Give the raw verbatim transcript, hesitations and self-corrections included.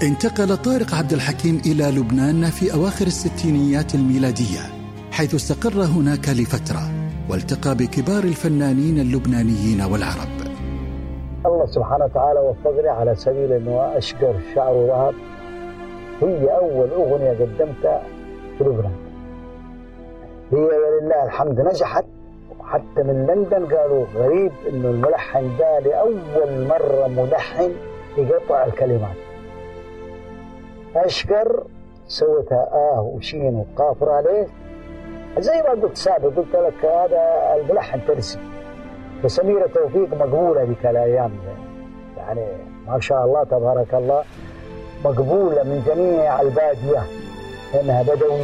انتقل طارق عبد الحكيم إلى لبنان في أواخر الستينيات الميلادية، حيث استقر هناك لفترة والتقى بكبار الفنانين اللبنانيين والعرب. الله سبحانه وتعالى وفقني على سبيل أنه أشقر شعر وذهب هي أول أغنية قدمتها في لبنان، هي ولله الحمد نجحت. حتى من لندن قالوا غريب أنه الملحن ده لأول مرة ملحن يقطع الكلمات. أشقر سويتها آه وشين وقاف عليه زي ما قلت سابق، قلت لك هذا الملحن ترسي. فسميرة توفيق مقبولة ذيك الأيام، يعني ما شاء الله تبارك الله، مقبولة من جميع البادية لأنها بدوية.